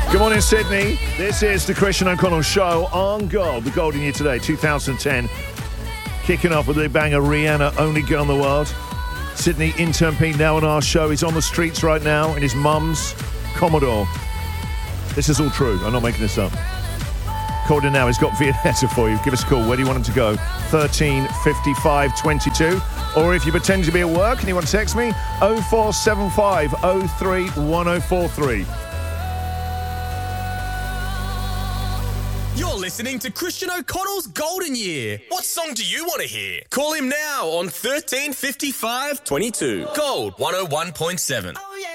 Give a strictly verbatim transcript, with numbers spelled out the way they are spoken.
Good morning, Sydney. This is the Christian O'Connell Show on Gold. The Golden Year today, two thousand ten. Kicking off with the banger Rihanna, Only Girl in the World. Sydney intern Pete now on our show. He's on the streets right now in his mum's Commodore. This is all true. I'm not making this up. Called in now. He's got Viennetta for you. Give us a call. Where do you want him to go? thirteen fifty-five twenty-two. Or if you pretend to be at work and you want to text me, oh four seven five oh three one oh four three. You're listening to Christian O'Connell's Golden Year. What song do you want to hear? Call him now on thirteen fifty-five twenty-two. Gold one oh one point seven. Oh yeah.